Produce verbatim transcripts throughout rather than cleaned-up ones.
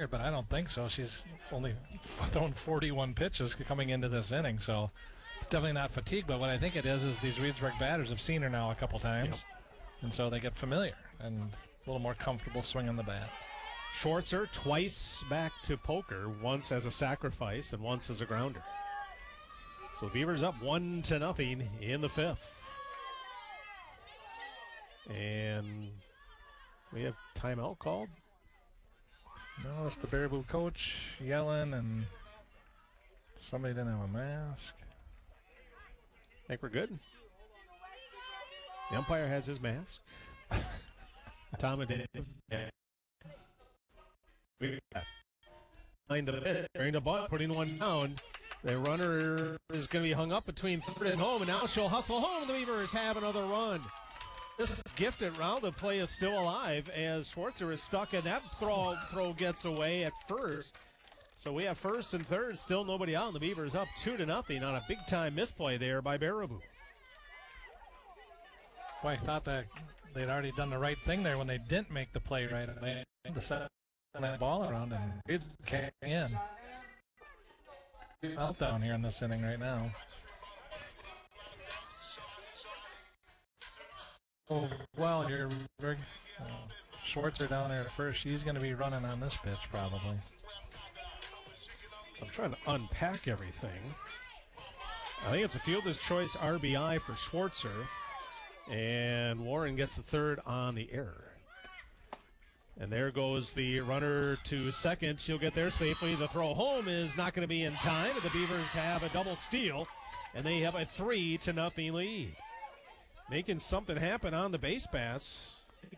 tired, but I don't think so. She's only thrown forty-one pitches coming into this inning, so it's definitely not fatigue. But what I think it is is these Reedsburg batters have seen her now a couple times, yep. and so they get familiar and a little more comfortable swinging the bat. Schwartzer twice back to poker, once as a sacrifice and once as a grounder. So Beavers up one to nothing in the fifth. And we have timeout called. No, it's the Baraboo coach yelling, and somebody didn't have a mask. I think we're good. The umpire has his mask. Tom and Dave. Behind the pit, during the butt, putting one down. The runner is going to be hung up between third and home, and now she'll hustle home. The Beavers have another run. This gifted round of play is still alive as Schwartzer is stuck, and that throw throw gets away at first. So we have first and third, still nobody out, and the Beavers up two to nothing on a big-time misplay there by Baraboo. Boy, I thought that they'd already done the right thing there when they didn't make the play right away. The set that ball around and it came in. Meltdown here in this inning right now. Oh, well, you're uh, Schwartzer down there at first. She's going to be running on this pitch probably. I'm trying to unpack everything. I think it's a fielder's choice R B I for Schwartzer, and Warren gets the third on the error. And there goes the runner to second. She'll get there safely. The throw home is not going to be in time. The Beavers have a double steal, and they have a three to nothing lead. Making something happen on the base pass.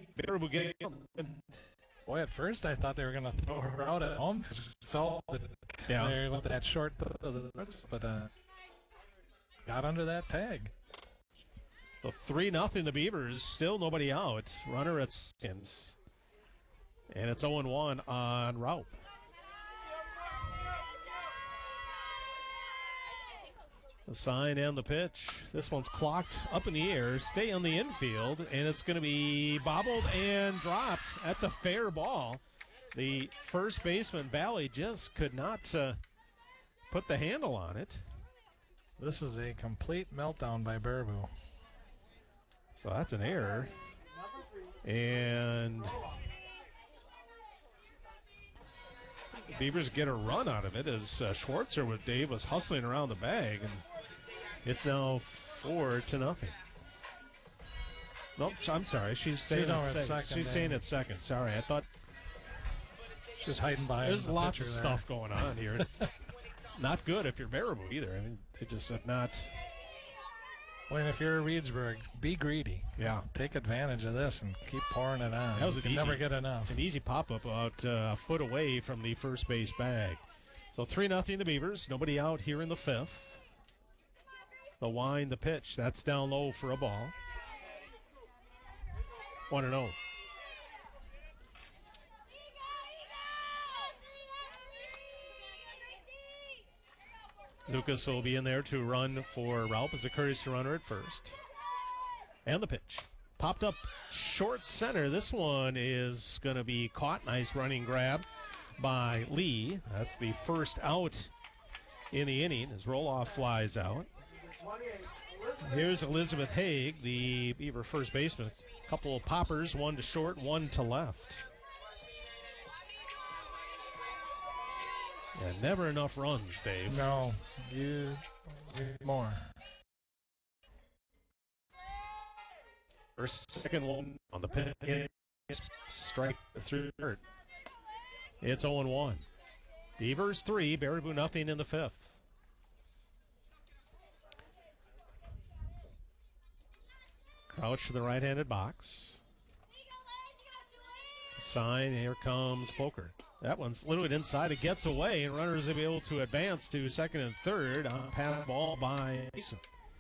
Boy, at first I thought they were going to throw her out at home because it felt yeah. there with that short, but uh, got under that tag. So three nothing the Beavers. Still nobody out. Runner at second. And it's oh and one on Raup. The sign and the pitch. This one's clocked up in the air. Stay on the infield, and it's going to be bobbled and dropped. That's a fair ball. The first baseman, Bally, just could not uh, put the handle on it. This is a complete meltdown by Baraboo. So that's an error. And Beavers get a run out of it as uh, Schwartzer with Dave was hustling around the bag, and it's now four to nothing. Nope, I'm sorry. She's staying She's at second. second. She's staying at second. Sorry, I thought she was hiding behind. There's the lots of there. stuff going on here. Not good if you're Baraboo either. I mean, they just have not. Well, and if you're Reedsburg, be greedy. Yeah. Take advantage of this and keep pouring it on. That was you an can easy, never get enough. An easy pop-up about uh, a foot away from the first base bag. So three nothing the Beavers. Nobody out here in the fifth. The wind, the pitch. That's down low for a ball. one and oh. Zukas will be in there to run for Raup as a courtesy runner at first. And the pitch. Popped up short center. This one is going to be caught. Nice running grab by Lee. That's the first out in the inning as Roloff flies out. Here's Elizabeth Haig, the Beaver first baseman. A couple of poppers, one to short, one to left. And never enough runs, Dave. No, you need more. First, second one on the pin. Strike through third. It's oh and one. Beavers three, Baraboo nothing in the fifth. Crouch to the right-handed box. Sign, here comes Poker. That one's a little bit inside. It gets away, and runners will be able to advance to second and third on a pat ball by Mason.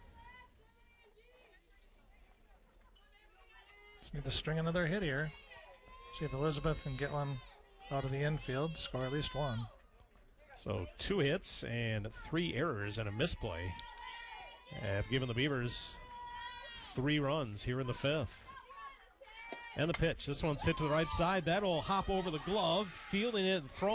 Just need to string another hit here. See if Elizabeth can get one out of the infield, score at least one. So two hits and three errors and a misplay have given the Beavers three runs here in the fifth. And the pitch. This one's hit to the right side. That'll hop over the glove. Fielding it and throwing.